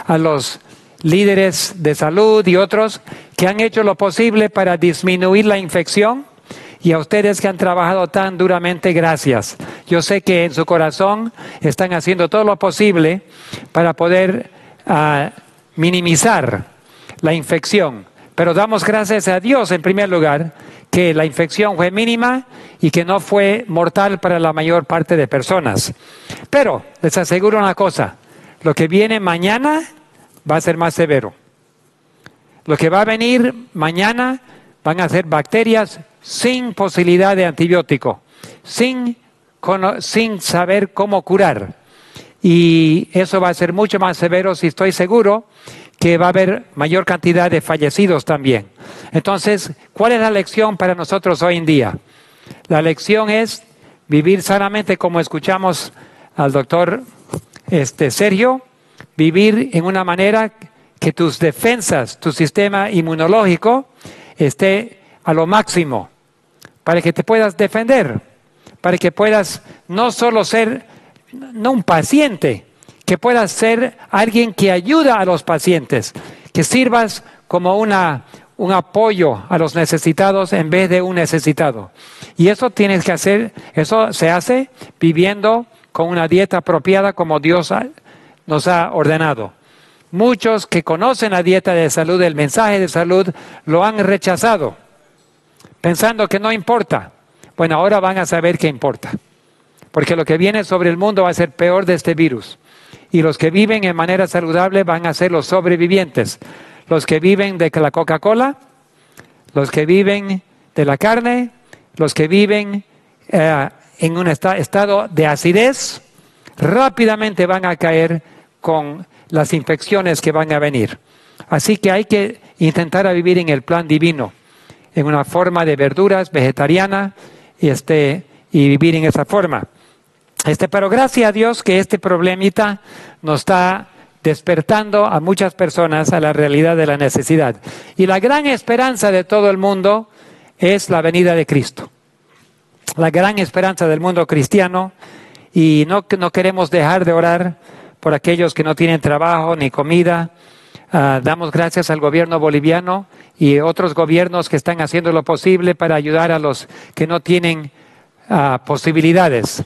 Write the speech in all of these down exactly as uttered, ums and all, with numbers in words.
a los líderes de salud y otros que han hecho lo posible para disminuir la infección, y a ustedes que han trabajado tan duramente, gracias. Yo sé que en su corazón están haciendo todo lo posible para poder uh, minimizar la infección, pero damos gracias a Dios en primer lugar que la infección fue mínima y que no fue mortal para la mayor parte de personas. Pero les aseguro una cosa, lo que viene mañana va a ser más severo. Lo que va a venir mañana van a ser bacterias sin posibilidad de antibiótico, sin, sin saber cómo curar. Y eso va a ser mucho más severo, si estoy seguro que va a haber mayor cantidad de fallecidos también. Entonces, ¿cuál es la lección para nosotros hoy en día? La lección es vivir sanamente, como escuchamos al doctor este, Sergio, vivir en una manera que tus defensas, tu sistema inmunológico esté a lo máximo, para que te puedas defender, para que puedas no solo ser, no un paciente, que puedas ser alguien que ayuda a los pacientes, que sirvas como una, un apoyo a los necesitados en vez de un necesitado. Y eso tienes que hacer, eso se hace viviendo con una dieta apropiada como Dios nos ha ordenado. Muchos que conocen la dieta de salud, el mensaje de salud, lo han rechazado, pensando que no importa. Bueno, ahora van a saber que importa, porque lo que viene sobre el mundo va a ser peor de este virus. Y los que viven en manera saludable van a ser los sobrevivientes. Los que viven de la Coca-Cola, los que viven de la carne, los que viven eh, en un est- estado de acidez, rápidamente van a caer con las infecciones que van a venir. Así que hay que intentar a vivir en el plan divino, en una forma de verduras, vegetariana, y, este, y vivir en esa forma. Este, pero gracias a Dios que este problemita nos está despertando a muchas personas a la realidad de la necesidad. Y la gran esperanza de todo el mundo es la venida de Cristo. La gran esperanza del mundo cristiano, y no, no queremos dejar de orar por aquellos que no tienen trabajo ni comida. Uh, damos gracias al gobierno boliviano y otros gobiernos que están haciendo lo posible para ayudar a los que no tienen uh, posibilidades.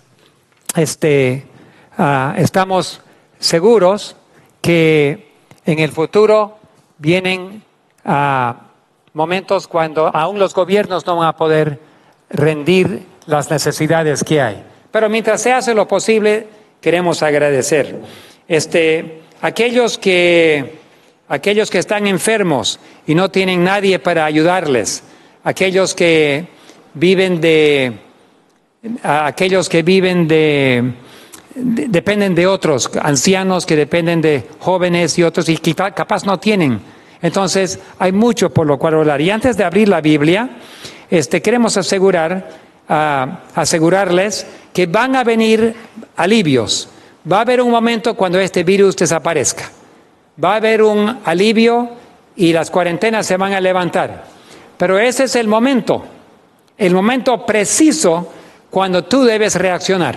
Este, uh, estamos seguros que en el futuro vienen uh, momentos cuando aún los gobiernos no van a poder rendir las necesidades que hay. Pero mientras se hace lo posible, queremos agradecer. Este, aquellos que, aquellos que están enfermos y no tienen nadie para ayudarles, aquellos que viven de, aquellos que viven de, de dependen de otros, ancianos que dependen de jóvenes y otros y que capaz no tienen. Entonces, hay mucho por lo cual orar. Y antes de abrir la Biblia, este, queremos asegurar, uh, asegurarles que van a venir alivios. Va a haber un momento cuando este virus desaparezca. Va a haber un alivio y las cuarentenas se van a levantar. Pero ese es el momento, el momento preciso cuando tú debes reaccionar.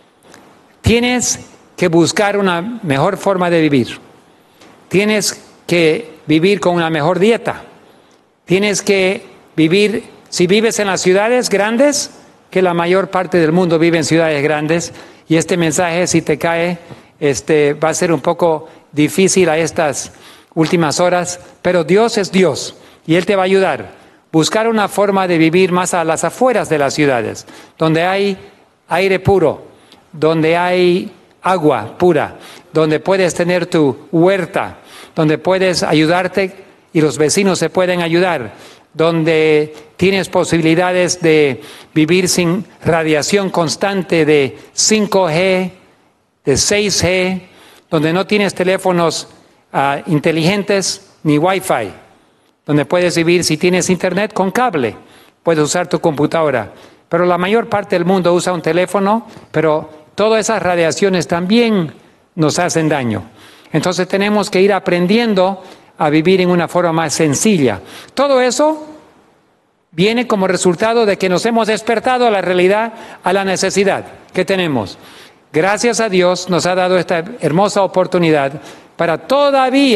Tienes que buscar una mejor forma de vivir. Tienes que vivir con una mejor dieta. Tienes que vivir, si vives en las ciudades grandes, que la mayor parte del mundo vive en ciudades grandes, y este mensaje, si te cae, este, va a ser un poco difícil a estas últimas horas, pero Dios es Dios y Él te va a ayudar. Buscar una forma de vivir más a las afueras de las ciudades, donde hay aire puro, donde hay agua pura, donde puedes tener tu huerta, donde puedes ayudarte y los vecinos se pueden ayudar, donde tienes posibilidades de vivir sin radiación constante de cinco G, de seis G, donde no tienes teléfonos uh, inteligentes ni Wi-Fi, donde puedes vivir, si tienes internet, con cable, puedes usar tu computadora. Pero la mayor parte del mundo usa un teléfono, pero todas esas radiaciones también nos hacen daño. Entonces tenemos que ir aprendiendo a vivir en una forma más sencilla. Todo eso viene como resultado de que nos hemos despertado a la realidad, a la necesidad que tenemos. Gracias a Dios nos ha dado esta hermosa oportunidad para todavía